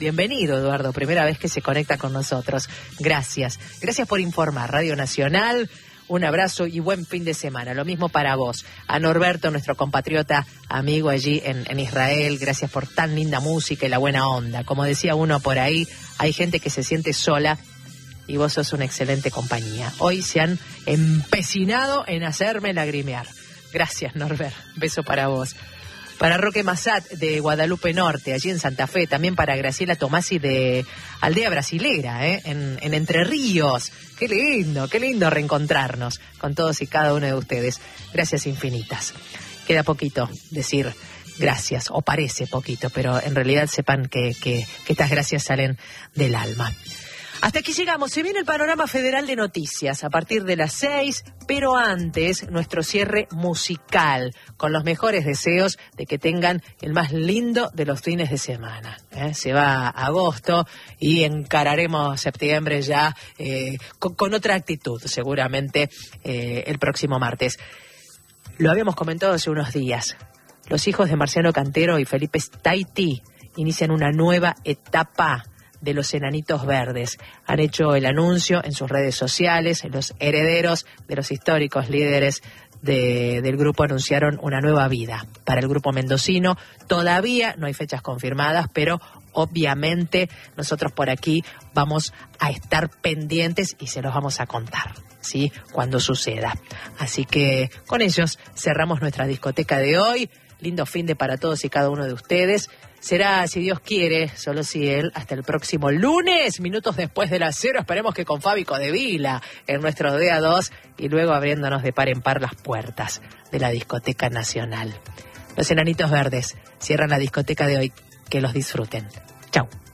Bienvenido, Eduardo, primera vez que se conecta con nosotros. Gracias. Gracias por informar. Radio Nacional, un abrazo y buen fin de semana. Lo mismo para vos. A Norberto, nuestro compatriota amigo allí en Israel, gracias por tan linda música y la buena onda. Como decía uno por ahí, hay gente que se siente sola y vos sos una excelente compañía. Hoy se han empecinado en hacerme lagrimear. Gracias, Norbert. Beso para vos. Para Roque Massat de Guadalupe Norte, allí en Santa Fe. También para Graciela Tomasi de Aldea Brasilera, en Entre Ríos. Qué lindo reencontrarnos con todos y cada uno de ustedes. Gracias infinitas. Queda poquito decir gracias, o parece poquito, pero en realidad sepan que estas gracias salen del alma. Hasta aquí llegamos. Se viene el panorama federal de noticias a partir de las 6, pero antes nuestro cierre musical, con los mejores deseos de que tengan el más lindo de los fines de semana. Se va agosto y encararemos septiembre ya con otra actitud, seguramente el próximo martes. Lo habíamos comentado hace unos días. Los hijos de Marciano Cantero y Felipe Staiti inician una nueva etapa de los Enanitos Verdes. Han hecho el anuncio en sus redes sociales. Los herederos de los históricos líderes del grupo anunciaron una nueva vida para el grupo mendocino. Todavía no hay fechas confirmadas, pero obviamente nosotros por aquí vamos a estar pendientes y se los vamos a contar, ¿sí? Cuando suceda. Así que con ellos cerramos nuestra discoteca de hoy. Lindo fin de para todos y cada uno de ustedes. Será, si Dios quiere, solo si Él, hasta el próximo lunes, minutos después de las 0. Esperemos que con Fabi Codevila en nuestro Día 2 y luego abriéndonos de par en par las puertas de la Discoteca Nacional. Los Enanitos Verdes cierran la discoteca de hoy. Que los disfruten. Chau.